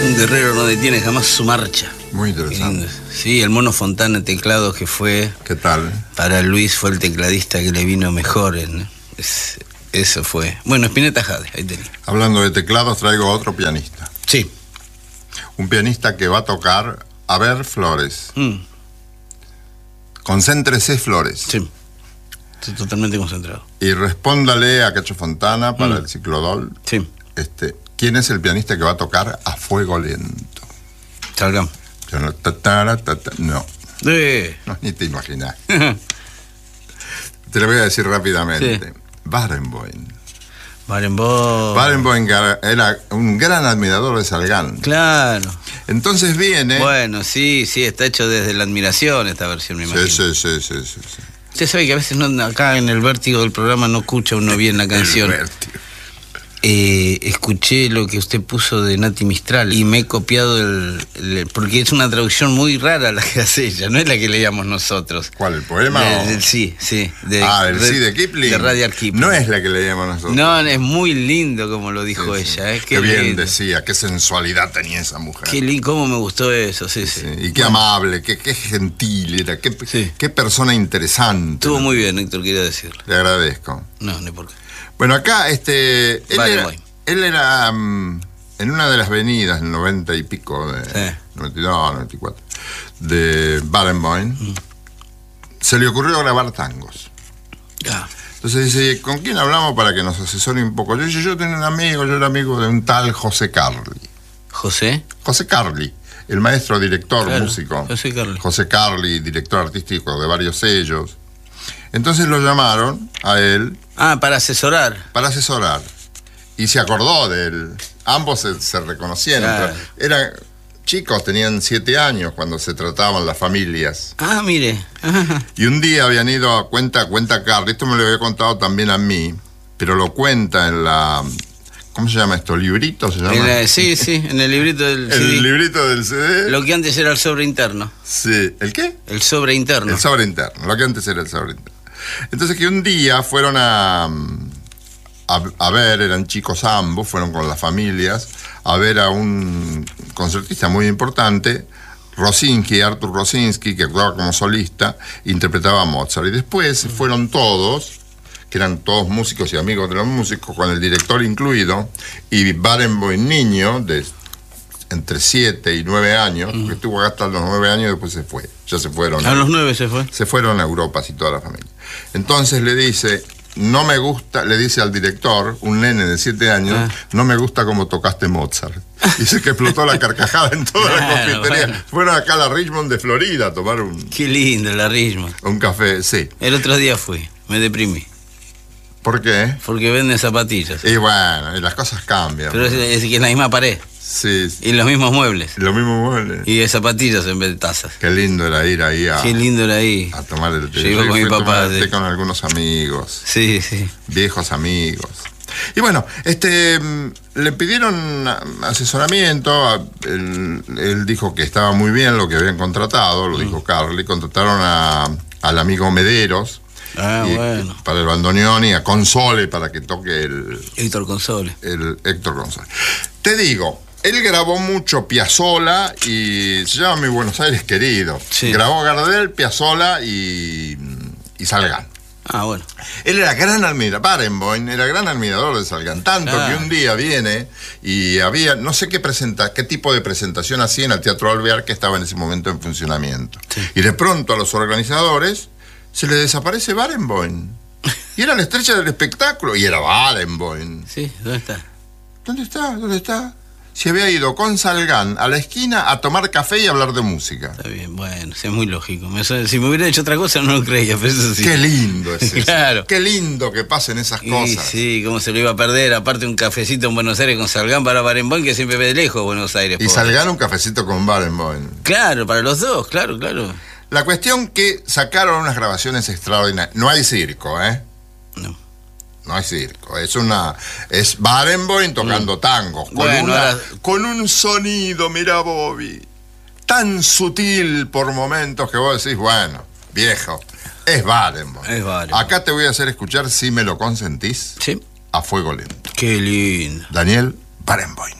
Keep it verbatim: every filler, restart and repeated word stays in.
Un guerrero no detiene jamás su marcha. Muy interesante. Sí, el Mono Fontana teclado que fue... ¿Qué tal? Para Luis fue el tecladista que le vino mejor. En, es, eso fue. Bueno, Spinetta Jade, ahí tenía. Hablando de teclados, traigo otro pianista. Sí. Un pianista que va a tocar A ver Flores. Mm. Concéntrese, Flores. Sí. Estoy totalmente concentrado. Y respóndale a Cacho Fontana para Mm. el ciclodol. Sí. Este, ¿quién es el pianista que va a tocar A Fuego Lento? Salgamos. Yo no, ta, ta, ta, ta, no. Eh. No, ni te imaginas. Te lo voy a decir rápidamente. Sí. Barenboim. Barenboim. Barenboim era un gran admirador de Salgán. Claro. Entonces viene... Bueno, sí, sí, está hecho desde la admiración esta versión, me imagino. Sí, sí, sí, sí, sí, sí. Usted sabe que a veces no, acá en el vértigo del programa no escucha uno bien la canción. El vértigo. Eh, escuché lo que usted puso de Nati Mistral y me he copiado el, el... porque es una traducción muy rara la que hace ella, no es la que leíamos nosotros. ¿Cuál, el poema? De, o... del sí, sí. De, ah, el de, sí de Kipling. De Rudyard Kipling. No es la que leíamos nosotros. No, es muy lindo como lo dijo sí, ella. Sí. Eh, qué, qué bien lindo. Decía, qué sensualidad tenía esa mujer. Qué lindo, cómo me gustó eso, sí, sí. sí. Y qué bueno. amable, qué, qué gentil era, qué, sí. qué persona interesante. Estuvo ¿no? muy bien, Héctor, quería decirle. Le agradezco. No, no por qué. Bueno, acá, este... Él vale, era, voy. Él era um, en una de las venidas, en noventa y pico, de sí. noventa y dos, noventa y cuatro, de Barenboim, mm. se le ocurrió grabar tangos. Ah. Entonces dice, ¿con quién hablamos para que nos asesore un poco? Yo, yo, yo tenía un amigo, yo era amigo de un tal José Carli. ¿José? José Carli, el maestro director, claro, músico. José Carli. José Carli, director artístico de varios sellos. Entonces lo llamaron a él. Ah, para asesorar. Para asesorar. Y se acordó de él. Ambos se, se reconocieron. Claro. Eran chicos, tenían siete años cuando se trataban las familias. Ah, mire. Y un día habían ido a cuenta, cuenta Carli. Esto me lo había contado también a mí, pero lo cuenta en la... ¿Cómo se llama esto? ¿Librito se llama? En la, sí, sí, en el librito del C D. El librito del C D. Lo que antes era el sobre interno. Sí. ¿El qué? El sobre interno. El sobre interno. Lo que antes era el sobre interno. Entonces que un día fueron a... A, a ver, eran chicos ambos, fueron con las familias a ver a un concertista muy importante, Rosinski, Artur Rosinski, que actuaba como solista, interpretaba a Mozart. Y después mm. fueron todos, que eran todos músicos y amigos de los músicos, con el director incluido, y Barenboim niño, de entre siete y nueve años, mm. que estuvo acá hasta los nueve años y después se fue. Ya se fueron. A los nueve se fue. Se fueron a Europa, así toda la familia. Entonces le dice... No me gusta, le dice al director, un nene de siete años, ah. no me gusta cómo tocaste Mozart. Dice que explotó la carcajada en toda claro, la confitería. Bueno. Fueron acá a la Richmond de Florida a tomar un... Qué lindo la Richmond. Un café, sí. El otro día fui, me deprimí. ¿Por qué? Porque venden zapatillas. Y bueno, y las cosas cambian. Pero es, es que es la misma pared. Sí, sí. Y los mismos muebles. Los mismos muebles. Y de zapatillas en vez de tazas. Qué lindo era ir ahí a... Qué lindo era ahí. A tomar el té. Yo iba con mi papá. De... con algunos amigos. Sí, sí. Viejos amigos. Y bueno, este le pidieron asesoramiento. Él, él dijo que estaba muy bien lo que habían contratado, lo mm. dijo Carli. Contrataron a, al amigo Mederos. Ah, y, bueno. Para el bandoneón y a Console para que toque el... Héctor Console. El Héctor Console. Te digo... Él grabó mucho Piazzolla y se llama Mi Buenos Aires Querido. Sí. Grabó Gardel, Piazzolla y, y Salgán. Ah, bueno. Él era gran admirador, Barenboim era gran admirador de Salgán, tanto ah. que un día viene y había, no sé qué presenta, qué tipo de presentación hacía en el Teatro Alvear, que estaba en ese momento en funcionamiento. Sí. Y de pronto a los organizadores se le desaparece Barenboim. Y era la estrella del espectáculo, y era Barenboim. Sí, ¿dónde está? ¿Dónde está? ¿Dónde está? Se había ido con Salgán a la esquina a tomar café y hablar de música. Está bien, bueno, sí, es muy lógico. Me suena, si me hubiera hecho otra cosa no lo creía, pero eso sí. Qué lindo es eso. Claro. Qué lindo que pasen esas cosas. Y sí, cómo se lo iba a perder. Aparte un cafecito en Buenos Aires con Salgán para Barenboim, que siempre ve de lejos Buenos Aires. Y pobre. Salgán un cafecito con Barenboim. Claro, para los dos, claro, claro. La cuestión que sacaron unas grabaciones extraordinarias. No hay circo, ¿eh? No. No hay circo, es una es Barenboim tocando mm. tangos con, bueno, una, ahora... con un sonido, mira Bobby, tan sutil por momentos que vos decís, bueno, viejo, es Barenboim. Es Barenboim. Acá te voy a hacer escuchar, si me lo consentís, sí. A Fuego Lento. Qué lindo. Daniel Barenboim.